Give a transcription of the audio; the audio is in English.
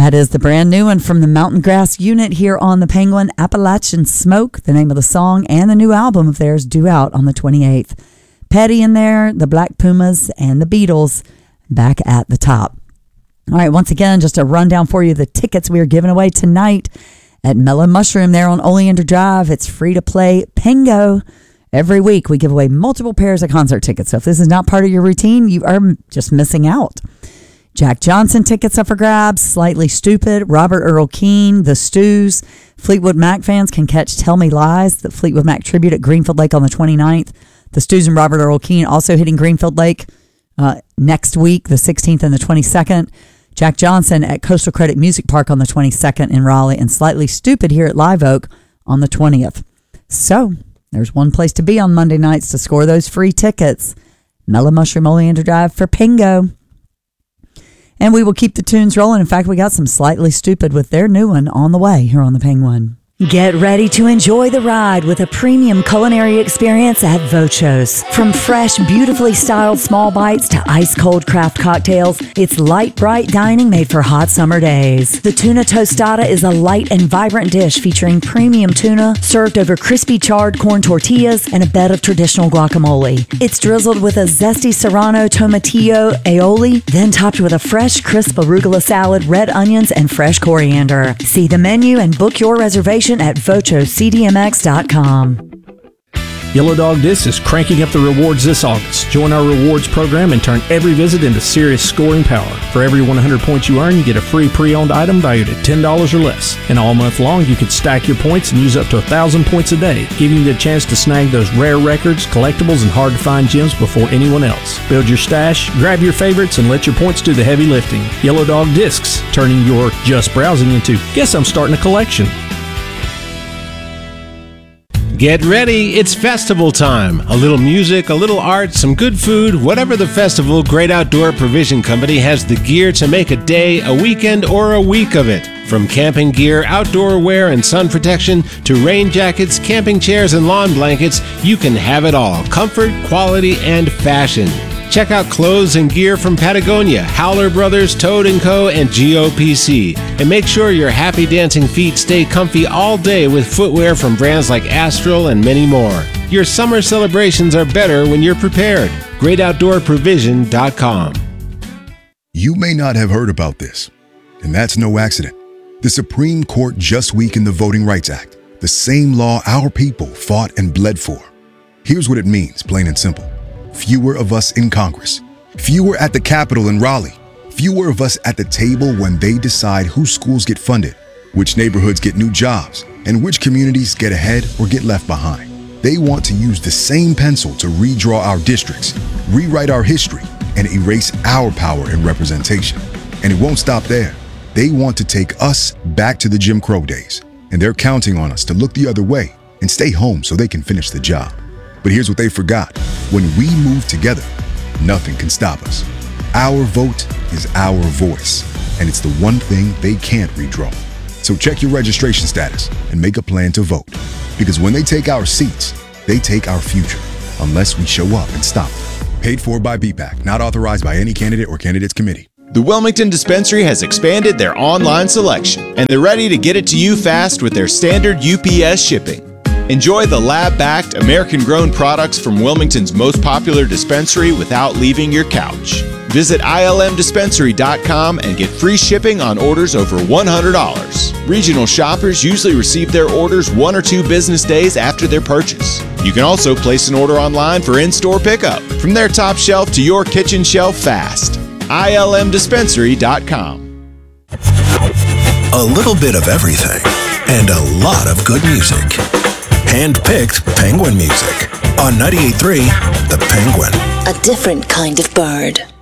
That is the brand new one from the Mountain Grass Unit here on the Penguin, Appalachian Smoke, the name of the song, and the new album of theirs due out on the 28th. Petty in there, the Black Pumas, and the Beatles back at the top. All right, once again, just a rundown for you, the tickets we are giving away tonight at Mellow Mushroom there on Oleander Drive. It's free to play Pingo. Every week we give away multiple pairs of concert tickets. So if this is not part of your routine, you are just missing out. Jack Johnson tickets up for grabs, Slightly Stupid, Robert Earl Keen, The Stews. Fleetwood Mac fans can catch Tell Me Lies, the Fleetwood Mac tribute at Greenfield Lake on the 29th. The Stews and Robert Earl Keen also hitting Greenfield Lake next week, the 16th and the 22nd. Jack Johnson at Coastal Credit Music Park on the 22nd in Raleigh, and Slightly Stupid here at Live Oak on the 20th. So there's one place to be on Monday nights to score those free tickets. Mellow Mushroom Oleander Drive for Pingo. And we will keep the tunes rolling. In fact, we got some Slightly Stupid with their new one on the way here on the Penguin. Get ready to enjoy the ride with a premium culinary experience at Vocho's. From fresh, beautifully styled small bites to ice-cold craft cocktails, it's light, bright dining made for hot summer days. The tuna tostada is a light and vibrant dish featuring premium tuna served over crispy charred corn tortillas and a bed of traditional guacamole. It's drizzled with a zesty serrano tomatillo aioli, then topped with a fresh, crisp arugula salad, red onions, and fresh coriander. See the menu and book your reservation at VochoCDMX.com. Yellow Dog Discs is cranking up the rewards this August. Join our rewards program and turn every visit into serious scoring power. For every 100 points you earn, you get a free pre-owned item valued at $10 or less. And all month long, you can stack your points and use up to 1,000 points a day, giving you the chance to snag those rare records, collectibles, and hard-to-find gems before anyone else. Build your stash, grab your favorites, and let your points do the heavy lifting. Yellow Dog Discs, turning your just browsing into, guess I'm starting a collection. Get ready, it's festival time. A little music, a little art, some good food, whatever the festival, Great Outdoor Provision Company has the gear to make a day, a weekend, or a week of it. From camping gear, outdoor wear, and sun protection, to rain jackets, camping chairs, and lawn blankets, you can have it all. Comfort, quality, and fashion. Check out clothes and gear from Patagonia, Howler Brothers, Toad & Co., and GOPC. And make sure your happy dancing feet stay comfy all day with footwear from brands like Astral and many more. Your summer celebrations are better when you're prepared. GreatOutdoorProvision.com. You may not have heard about this, and that's no accident. The Supreme Court just weakened the Voting Rights Act, the same law our people fought and bled for. Here's what it means, plain and simple. Fewer of us in Congress, fewer at the Capitol in Raleigh, fewer of us at the table when they decide whose schools get funded, which neighborhoods get new jobs, and which communities get ahead or get left behind. They want to use the same pencil to redraw our districts, rewrite our history, and erase our power and representation. And it won't stop there. They want to take us back to the Jim Crow days, and they're counting on us to look the other way and stay home so they can finish the job. But here's what they forgot. When we move together, nothing can stop us. Our vote is our voice, and it's the one thing they can't redraw. So check your registration status and make a plan to vote. Because when they take our seats, they take our future, unless we show up and stop them. Paid for by BPAC, not authorized by any candidate or candidates committee. The Wilmington Dispensary has expanded their online selection, and they're ready to get it to you fast with their standard UPS shipping. Enjoy the lab-backed, American-grown products from Wilmington's most popular dispensary without leaving your couch. Visit ilmdispensary.com and get free shipping on orders over $100. Regional shoppers usually receive their orders 1 or 2 business days after their purchase. You can also place an order online for in-store pickup. From their top shelf to your kitchen shelf fast. ilmdispensary.com. A little bit of everything and a lot of good music. Hand-picked Penguin music on 98.3 The Penguin. A different kind of bird.